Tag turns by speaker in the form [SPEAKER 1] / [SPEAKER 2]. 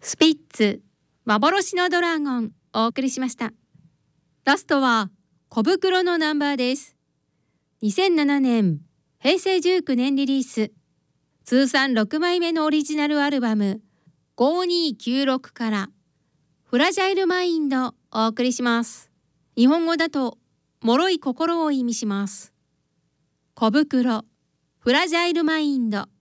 [SPEAKER 1] スピッツ幻のドラゴンお送りしました。ラストは小袋のナンバーです。2007年平成19年リリース、通算6枚目のオリジナルアルバム5296からフラジャイルマインドをお送りします。日本語だと脆い心を意味します。小袋フラジャイルマインド。